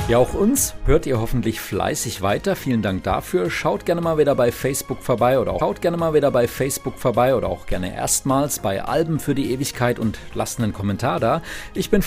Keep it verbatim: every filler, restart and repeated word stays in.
Ja, auch uns hört ihr hoffentlich fleißig weiter. Vielen Dank dafür. Schaut gerne mal wieder bei Facebook vorbei oder auch, schaut gerne mal wieder bei Facebook vorbei oder auch gerne erstmals bei Alben für die Ewigkeit und lasst einen Kommentar da. Ich bin